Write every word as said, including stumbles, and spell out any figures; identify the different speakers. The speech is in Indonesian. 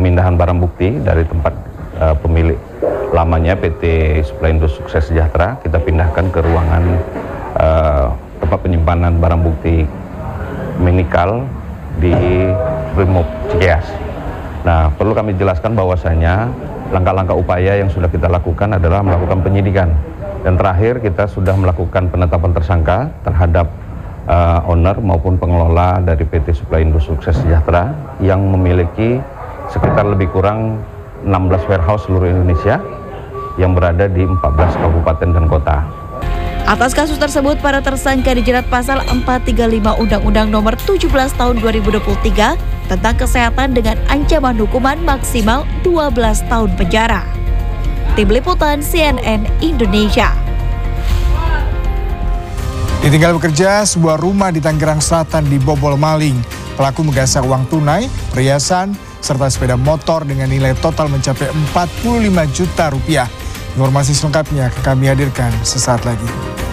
Speaker 1: pemindahan barang bukti dari tempat uh, pemilik lamanya P T Suplaindo Sukses Sejahtera, kita pindahkan ke ruangan uh, tempat penyimpanan barang bukti Minikal di Brimob Cikeas. Nah, perlu kami jelaskan bahwasanya langkah-langkah upaya yang sudah kita lakukan adalah melakukan penyidikan. Dan terakhir kita sudah melakukan penetapan tersangka terhadap uh, owner maupun pengelola dari P T Suplaindo Sukses Sejahtera yang memiliki sekitar lebih kurang enam belas warehouse seluruh Indonesia yang berada di empat belas kabupaten dan kota.
Speaker 2: Atas kasus tersebut, para tersangka dijerat pasal empat tiga lima Undang-Undang Nomor tujuh belas Tahun dua ribu dua puluh tiga tentang kesehatan dengan ancaman hukuman maksimal dua belas tahun penjara. Tim Liputan C N N Indonesia.
Speaker 3: Ditinggal bekerja, sebuah rumah di Tangerang Selatan dibobol maling. Pelaku menggasak uang tunai, perhiasan, serta sepeda motor dengan nilai total mencapai empat puluh lima juta rupiah. Informasi selengkapnya akan kami hadirkan sesaat lagi.